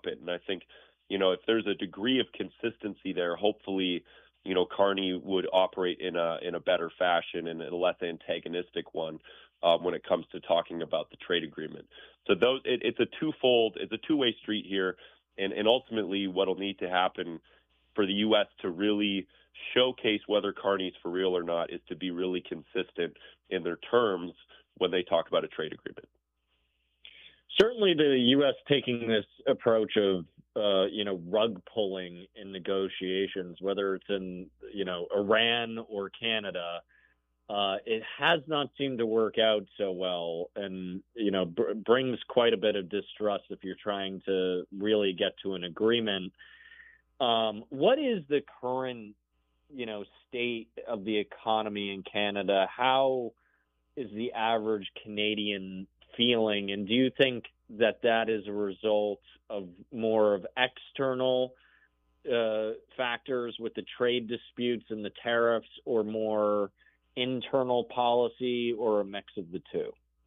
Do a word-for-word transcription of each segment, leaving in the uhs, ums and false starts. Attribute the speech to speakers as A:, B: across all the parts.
A: stop it. And I think, you know, if there's a degree of consistency there, hopefully, you know, Carney would operate in a in a better fashion and a less antagonistic one um, when it comes to talking about the trade agreement. So those it, it's a twofold, it's a two-way street here, and and ultimately what'll need to happen for the U S to really showcase whether Carney's for real or not is to be really consistent in their terms when they talk about a trade agreement.
B: Certainly the U S taking this approach of, uh, you know, rug pulling in negotiations, whether it's in, you know, Iran or Canada, uh, it has not seemed to work out so well, and, you know, br- brings quite a bit of distrust if you're trying to really get to an agreement. Um, what is the current, you know, state of the economy in Canada? How is the average Canadian feeling? And do you think that that is a result of more of external uh, factors with the trade disputes and the tariffs, or more internal policy, or a mix of the two?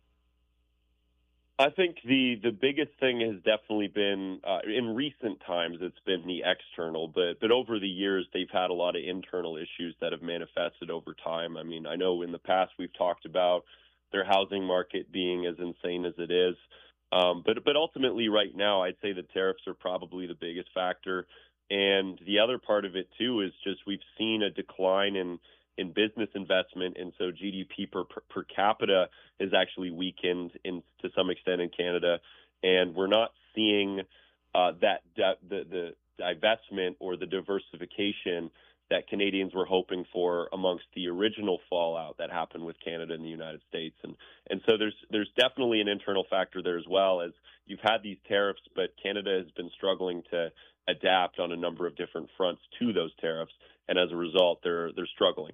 A: I think the, the biggest thing has definitely been, uh, in recent times, it's been the external, but, but over the years, they've had a lot of internal issues that have manifested over time. I mean, I know in the past we've talked about their housing market being as insane as it is. Um, but, but ultimately right now, I'd say the tariffs are probably the biggest factor. And the other part of it too is just we've seen a decline in, in business investment, and so G D P per, per per capita is actually weakened in to some extent in Canada, and we're not seeing uh, that the the divestment or the diversification that Canadians were hoping for amongst the original fallout that happened with Canada and the United States, and and so there's there's definitely an internal factor there as well, as you've had these tariffs, but Canada has been struggling to adapt on a number of different fronts to those tariffs, and as a result, they're they're struggling.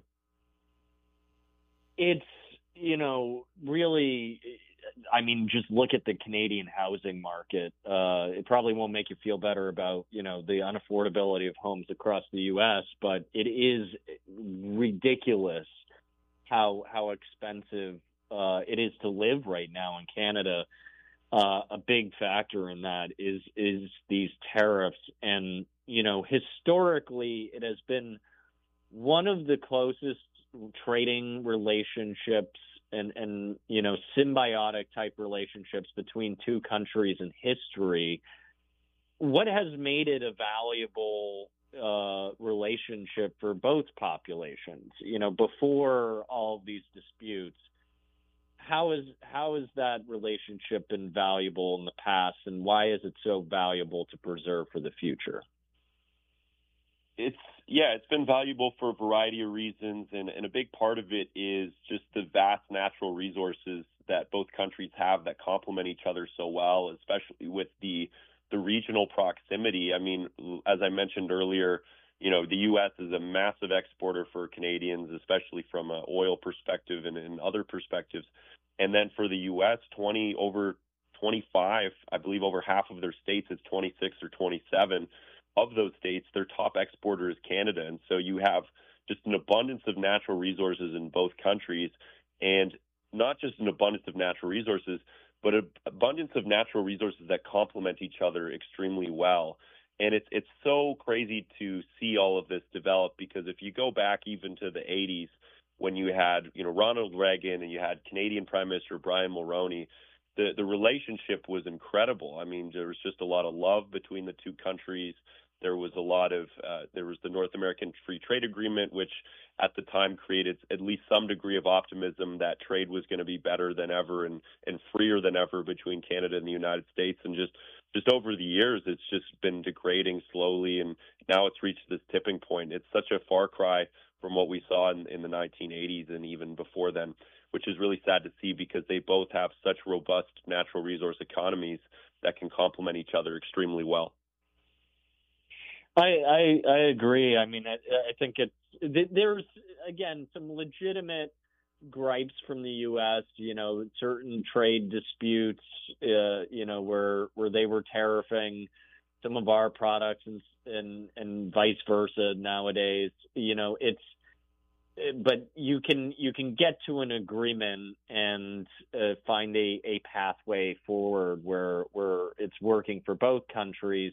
B: It's, you know, really, I mean, just look at the Canadian housing market. Uh, it probably won't make you feel better about, you know, the unaffordability of homes across the U S, but it is ridiculous how how expensive uh, it is to live right now in Canada. Uh, a big factor in that is is these tariffs, and you know, historically, it has been one of the closest trading relationships and, and, you know, symbiotic type relationships between two countries in history. What has made it a valuable uh, relationship for both populations? You know, before all of these disputes, how is how has that relationship been valuable in the past, and why is it so valuable to preserve for the future?
A: It's yeah, it's been valuable for a variety of reasons, and, and a big part of it is just the vast natural resources that both countries have that complement each other so well, especially with the the regional proximity. I mean, as I mentioned earlier, you know, the U S is a massive exporter for Canadians, especially from an oil perspective and in other perspectives. And then for the U S, twenty over twenty-five, I believe over half of their states, it's twenty-six or twenty-seven. Of those states, their top exporter is Canada. And so you have just an abundance of natural resources in both countries, and not just an abundance of natural resources, but an abundance of natural resources that complement each other extremely well. And it's it's so crazy to see all of this develop, because if you go back even to the eighties, when you had, you know, Ronald Reagan and you had Canadian Prime Minister Brian Mulroney, the, the relationship was incredible. I mean, there was just a lot of love between the two countries. There was a lot of, uh, there was the North American Free Trade Agreement, which at the time created at least some degree of optimism that trade was going to be better than ever and, and freer than ever between Canada and the United States. And just, just over the years, it's just been degrading slowly, and now it's reached this tipping point. It's such a far cry from what we saw in, in the nineteen eighties and even before then, which is really sad to see, because they both have such robust natural resource economies that can complement each other extremely well.
B: I, I, I agree. I mean, I, I think it's, there's, again, some legitimate gripes from the U S, you know, certain trade disputes, uh, you know, where, where they were tariffing some of our products and, and, and vice versa nowadays. You know, it's, but you can, you can get to an agreement and uh, find a, a pathway forward where, where it's working for both countries.